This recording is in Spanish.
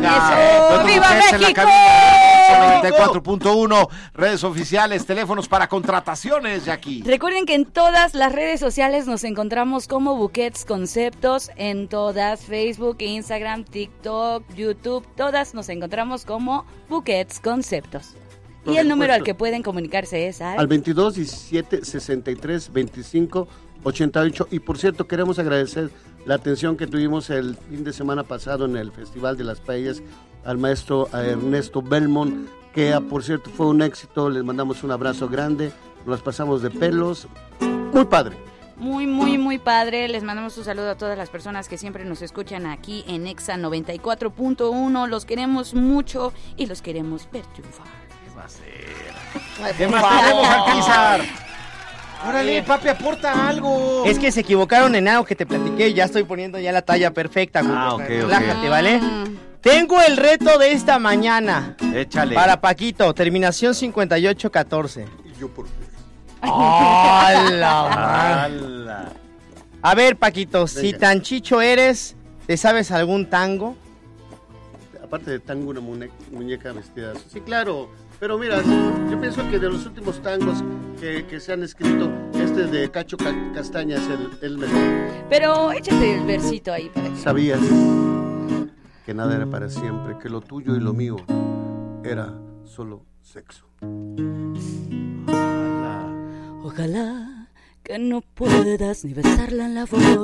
Venga. ¡Viva México! 94.1, redes oficiales, teléfonos para contrataciones, Jackie. Recuerden que en todas las redes sociales nos encontramos como Buquets Conceptos, en todas, Facebook, Instagram, TikTok, YouTube, todas nos encontramos como Buquets Conceptos. Y el número al que pueden comunicarse es al 22 17 63 25 88. Y por cierto, queremos agradecer la atención que tuvimos el fin de semana pasado en el Festival de las Paellas al maestro Ernesto Belmont, que por cierto fue un éxito. Les mandamos un abrazo grande, nos pasamos de pelos, muy padre. Muy padre. Les mandamos un saludo a todas las personas que siempre nos escuchan aquí en Exa 94.1. Los queremos mucho y los queremos ver triunfar. ¿Qué va a ser? ¿Qué más tenemos, Alcázar? Órale, papi, aporta algo. Es que se equivocaron en algo que te platiqué. Ya estoy poniendo ya la talla perfecta. Ok. Relájate, ¿vale? Tengo el reto de esta mañana. Échale. Para Paquito, terminación 5814. Y yo por qué. ¡Hala! A ver, Paquito, si tan chicho eres, ¿te sabes algún tango? Aparte de tango, una muñeca vestida. Sí, claro. Pero mira, yo pienso que de los últimos tangos que se han escrito, este de Cacho Castaña es el mejor. Pero échate el versito ahí para que... ¿Sabías que nada era para siempre, que lo tuyo y lo mío era solo sexo? Ojalá que no puedas ni besarla en la boca.